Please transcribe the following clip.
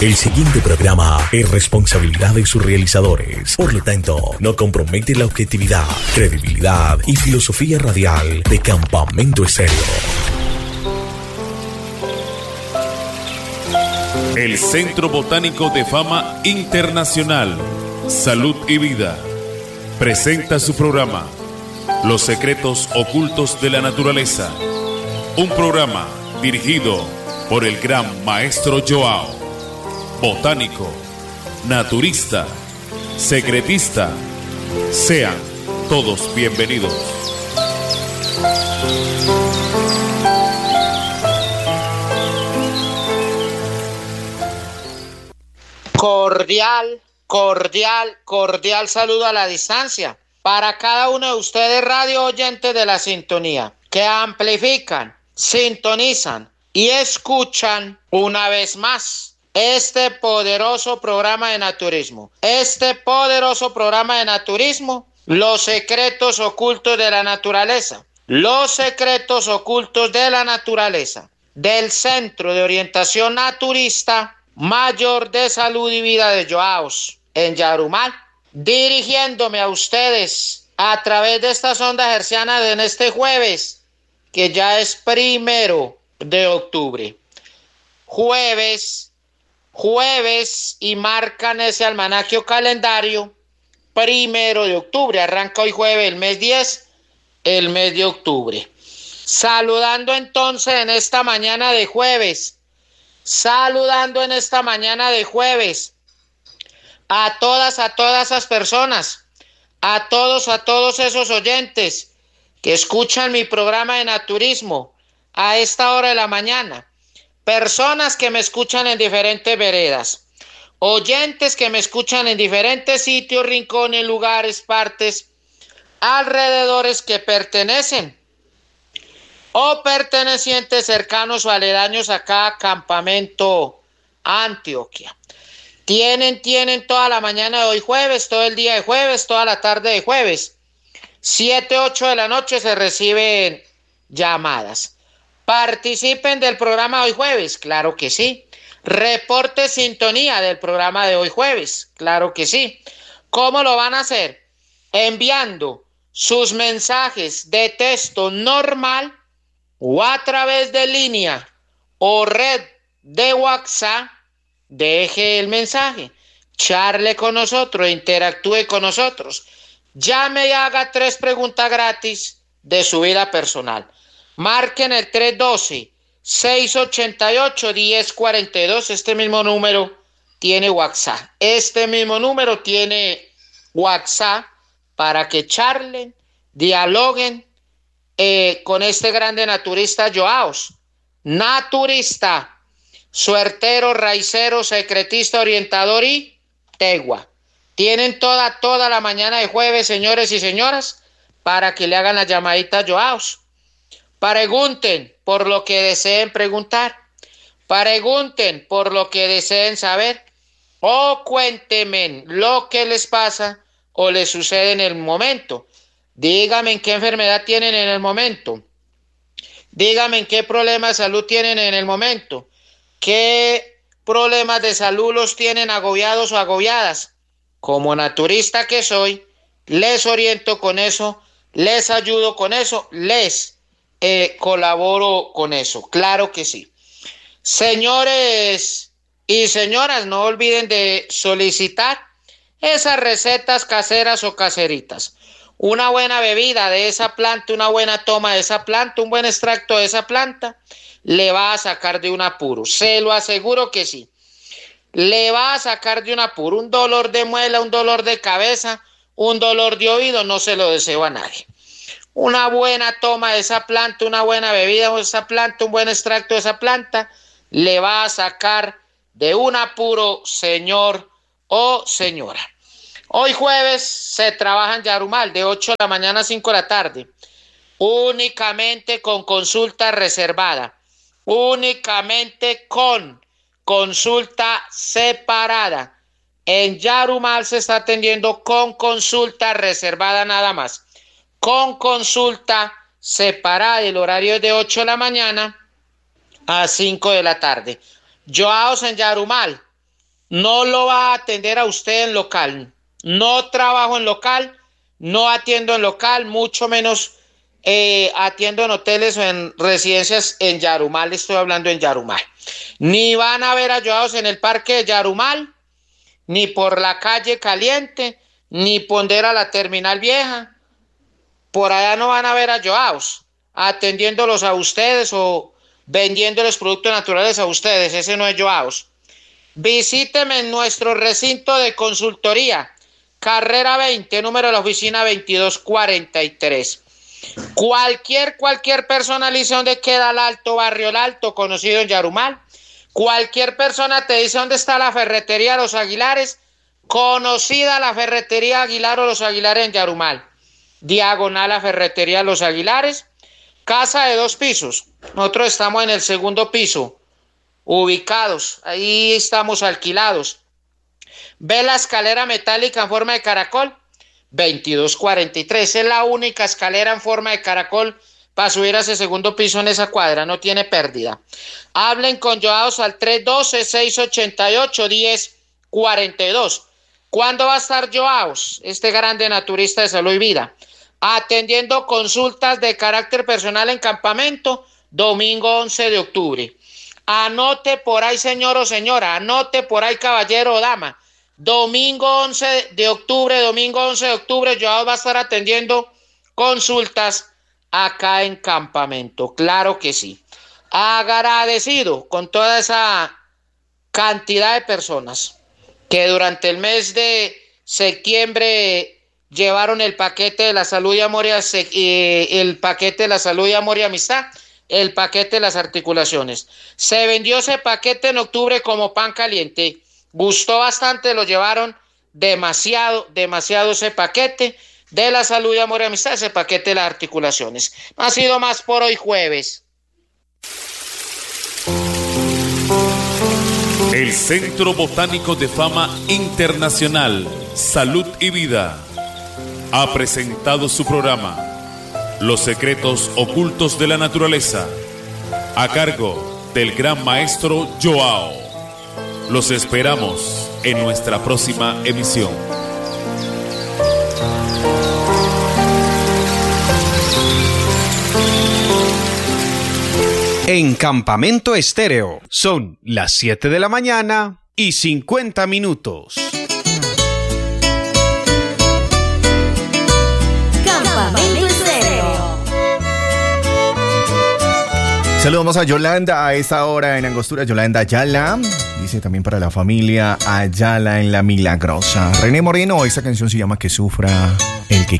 El siguiente programa es responsabilidad de sus realizadores. Por lo tanto, no compromete la objetividad, credibilidad y filosofía radial de Campamento Estéreo. El Centro Botánico de Fama Internacional, Salud y Vida, presenta su programa Los Secretos Ocultos de la Naturaleza. Un programa dirigido por el gran maestro Joao. Botánico, naturista, secretista, sean todos bienvenidos. Cordial saludo a la distancia para cada uno de ustedes, radio oyentes de la sintonía, que amplifican, sintonizan y escuchan una vez más este poderoso programa de naturismo. Los secretos ocultos de la naturaleza. Los secretos ocultos de la naturaleza. Del Centro de Orientación Naturista Mayor de Salud y Vida de Joaos, en Yarumal. Dirigiéndome a ustedes a través de estas ondas hercianas en este jueves, que ya es 1 de octubre. Jueves, y marcan ese almanaque calendario 1 de octubre. Arranca hoy jueves, el mes 10, el mes de octubre. Saludando entonces en esta mañana de jueves a todas esas personas, a todos esos oyentes que escuchan mi programa de naturismo a esta hora de la mañana. Personas que me escuchan en diferentes veredas, oyentes que me escuchan en diferentes sitios, rincones, lugares, partes, alrededores que pertenecen o pertenecientes cercanos o aledaños a cada Campamento Antioquia. Tienen toda la mañana de hoy jueves, todo el día de jueves, toda la tarde de jueves. 7, 8 de la noche se reciben llamadas. Participen del programa de hoy jueves, claro que sí. Reporte sintonía del programa de hoy jueves, claro que sí. ¿Cómo lo van a hacer? Enviando sus mensajes de texto normal o a través de línea o red de WhatsApp. Deje el mensaje, charle con nosotros, interactúe con nosotros. Llame y haga 3 preguntas gratis de su vida personal. Marquen el 312-688-1042. Este mismo número tiene WhatsApp. Para que charlen, dialoguen con este grande naturista Joaos. Naturista, suertero, raicero, secretista, orientador y tegua. Tienen toda la mañana de jueves, señores y señoras, para que le hagan la llamadita a Joaos. Pregunten por lo que deseen preguntar. Pregunten por lo que deseen saber. O cuéntenme lo que les pasa o les sucede en el momento. Díganme qué enfermedad tienen en el momento. Díganme qué problemas de salud tienen en el momento. ¿Qué problemas de salud los tienen agobiados o agobiadas? Como naturista que soy, les oriento con eso, les ayudo con eso, les colaboro con eso, claro que sí. Señores y señoras, no olviden de solicitar esas recetas caseras o caseritas. Una buena bebida de esa planta, una buena toma de esa planta, un buen extracto de esa planta, le va a sacar de un apuro. Se lo aseguro que sí. Le va a sacar de un apuro. Un dolor de muela, un dolor de cabeza, un dolor de oído, no se lo deseo a nadie. Una buena toma de esa planta, una buena bebida de esa planta, un buen extracto de esa planta, le va a sacar de un apuro, señor o señora. Hoy jueves se trabaja en Yarumal de 8 de la mañana a 5 de la tarde. Únicamente con consulta reservada. Únicamente con consulta separada. En Yarumal se está atendiendo con consulta reservada nada más. Con consulta separada. El horario es de 8 de la mañana a 5 de la tarde. Joaos en Yarumal. no lo va a atender a usted en local. No trabajo en local, no atiendo en local, mucho menos atiendo en hoteles o en residencias en Yarumal. Estoy hablando en Yarumal. Ni van a ver a Joaos en el parque de Yarumal, ni por la calle Caliente, ni ponder a la terminal vieja. Por allá no van a ver a Joaos atendiéndolos a ustedes o vendiéndoles productos naturales a ustedes. Ese no es Joaos. Visíteme en nuestro recinto de consultoría, carrera 20, número de la oficina 2243. Cualquier persona le dice dónde queda el Alto, barrio El Alto, conocido en Yarumal. Cualquier persona te dice dónde está la ferretería Los Aguilares, conocida la ferretería Aguilar o Los Aguilares en Yarumal. Diagonal a ferretería Los Aguilares, casa de 2 pisos. Nosotros estamos en el segundo piso, ubicados, ahí estamos alquilados. ¿Ve la escalera metálica en forma de caracol? 2243, es la única escalera en forma de caracol para subir a ese segundo piso en esa cuadra, no tiene pérdida. Hablen con Joaos al 312-688-1042. ¿Cuándo va a estar Joaos, este grande naturista de salud y vida? Atendiendo consultas de carácter personal en campamento, domingo 11 de octubre. Anote por ahí, señor o señora, anote por ahí, caballero o dama. Domingo 11 de octubre, Joaos va a estar atendiendo consultas acá en campamento. Claro que sí. Agradecido con toda esa cantidad de personas que durante el mes de septiembre llevaron el paquete de la salud y amor y el paquete de la salud y amor y amistad, el paquete de las articulaciones. Se vendió ese paquete en octubre como pan caliente. Gustó bastante, lo llevaron demasiado ese paquete de la salud y amor y amistad, ese paquete de las articulaciones. No ha sido más por hoy jueves. El Centro Botánico de Fama Internacional, Salud y Vida, ha presentado su programa Los secretos ocultos de la naturaleza, a cargo del gran maestro Joao. Los esperamos en nuestra próxima emisión. En Campamento Estéreo son las 7 de la mañana y 50 minutos. Campamento Estéreo. Saludamos a Yolanda a esta hora en Angostura. Yolanda Ayala. Dice también para la familia Ayala en La Milagrosa. René Moreno, esta canción se llama Que Sufra el que